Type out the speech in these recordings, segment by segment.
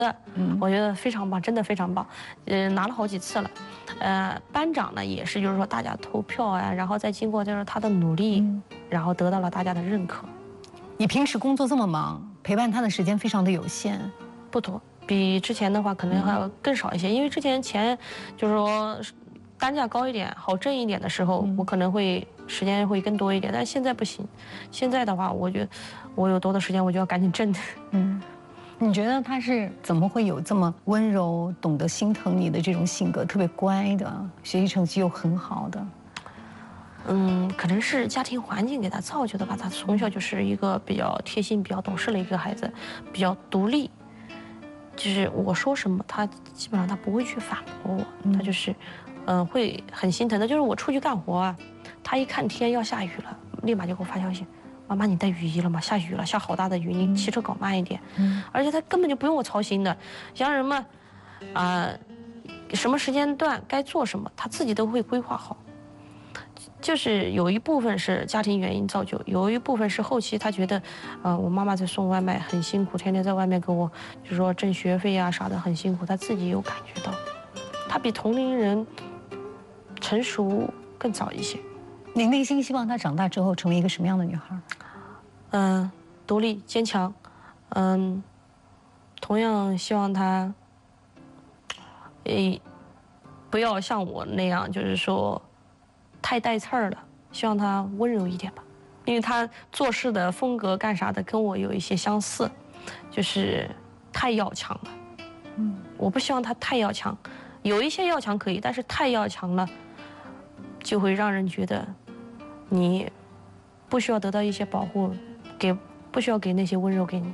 我觉得非常棒，真的非常棒，拿了好几次了，班长呢也是，就是说大家投票啊，然后再经过就是他的努力，然后得到了大家的认可。 你平时工作这么忙，陪伴他的时间非常的有限， 不多，比之前的话可能还要更少一些，因为之前钱就是说单价高一点，好挣一点的时候，我可能会时间会更多一点，但是现在不行，现在的话，我觉得我有多的时间，我就要赶紧挣。 你觉得他是怎么会有这么温柔、懂得心疼你的这种性格，特别乖的，学习成绩又很好的？ 可能是家庭环境给他造就的吧。他从小就是一个比较贴心、比较懂事的一个孩子，比较独立。就是我说什么，他基本上他不会去反驳我，他就是，会很心疼的。就是我出去干活啊，他一看天要下雨了，立马就给我发消息。妈妈，你带雨衣了吗？下雨了，下好大的雨，你骑车搞慢一点。而且他根本就不用我操心的，像什么，什么时间段该做什么，他自己都会规划好。就是有一部分是家庭原因造就，有一部分是后期他觉得，我妈妈在送外卖很辛苦，天天在外面给我，就是说挣学费啊啥的很辛苦，他自己有感觉到，他比同龄人成熟更早一些。 你内心希望她长大之后成为一个什么样的女孩？ 独立坚强，同样希望她，不要像我那样，就是说太带刺儿了，希望她温柔一点吧，因为她做事的风格干啥的跟我有一些相似，就是太要强了。我不希望她太要强，有一些要强可以，但是太要强了，就会让人觉得你不需要得到一些保护，不需要给那些温柔给你。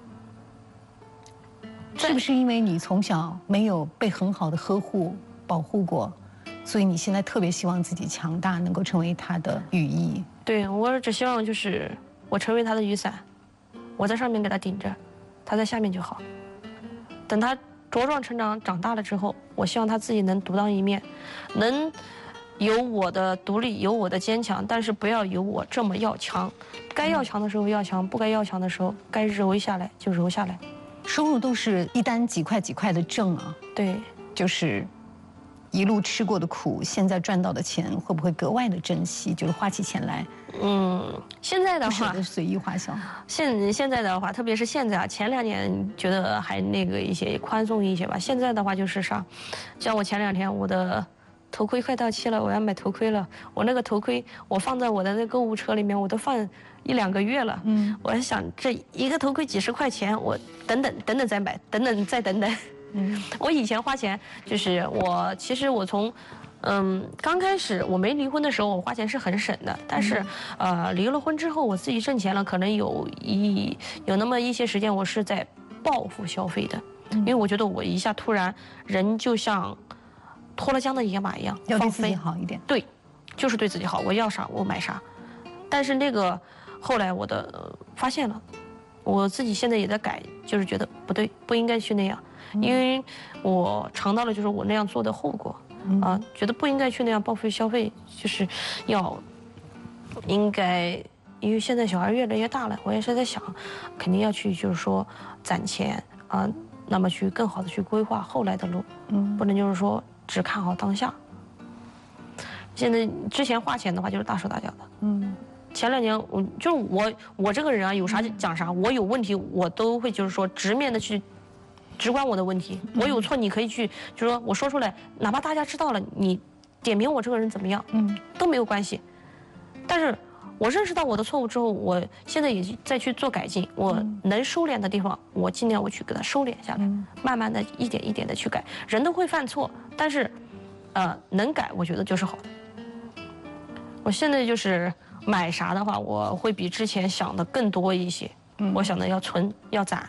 是不是因为你从小没有被很好的呵护保护过，所以你现在特别希望自己强大，能够成为他的羽翼？ 对，我只希望就是我成为他的雨伞，我在上面给他顶着，他在下面就好。等他茁壮成长长大了之后，我希望他自己能独当一面，能有我的独立，有我的坚强，但是不要有我这么要强。该要强的时候要强，不该要强的时候该柔下来就柔下来。 收入都是一单几块几块的挣啊， 对， 就是一路吃过的苦，现在赚到的钱会不会格外的珍惜？就是花起钱来， 现在的话不舍得随意花销。 现在的话，特别是现在啊，前2年觉得还那个一些宽松一些吧。现在的话就是啥，像我前2天我的头盔快到期了，我要买头盔了。我那个头盔我放在我的那购物车里面，我都放1-2个月了。我还想这一个头盔几10块钱，我等等再买，再等等。我以前花钱就是其实我从刚开始我没离婚的时候，我花钱是很省的。但是离了婚之后，我自己挣钱了，可能有那么一些时间，我是在报复消费的，因为我觉得我一下突然人就像脱了缰的野马一样， 要对自己好一点。 对，就是对自己好，我要啥我买啥。但是那个后来我发现了，我自己现在也在改，就是觉得不对，不应该去那样，因为我尝到了就是我那样做的后果。觉得不应该去那样报复消费，就是应该，因为现在小孩越来越大了，我也是在想，肯定要去就是说攒钱啊，那么去更好的去规划后来的路，不能就是说只看好当下。现在之前花钱的话就是大手大脚的，前2年我这个人啊，有啥讲啥，我有问题我都会就是说直面的去。直观我的问题，我有错你可以去，就是说我说出来，哪怕大家知道了，你点评我这个人怎么样，都没有关系。但是我认识到我的错误之后，我现在也在去做改进，我能收敛的地方，我尽量我去给它收敛下来，慢慢的一点一点的去改。人都会犯错，但是，能改，我觉得就是好的。我现在就是买啥的话，我会比之前想的更多一些。我想的要存要攒，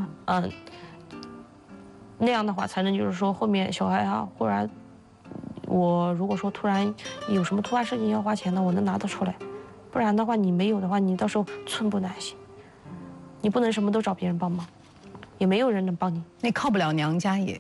那样的话才能就是说后面小孩啊，忽然我如果说突然有什么突发事情要花钱呢，我能拿得出来。不然的话你没有的话，你到时候寸步难行。你不能什么都找别人帮忙，也没有人能帮你。 你靠不了娘家也